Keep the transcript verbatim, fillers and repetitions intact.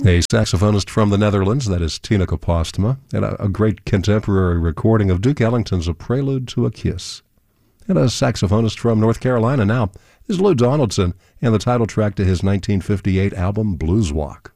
A saxophonist from the Netherlands, that is Tineke Postma, and a, a great contemporary recording of Duke Ellington's A Prelude to a Kiss. And a saxophonist from North Carolina now is Lou Donaldson, and the title track to his nineteen fifty-eight album Blues Walk.